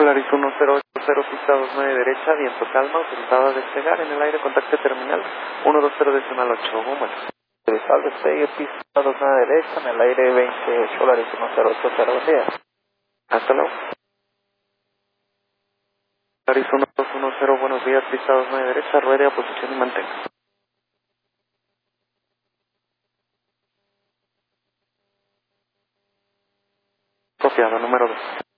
Polaris 1080, pista 29 derecha, viento calma, autorizado a despegar en el aire, contacto terminal 120.8, bueno. Autorizado al despegue, pista 29 derecha, en el aire 20 Polaris 1080, buen día. Hasta luego. Polaris 1210, buenos días, pista 29 derecha, ruede a posición y mantenga. Copiado, número 2.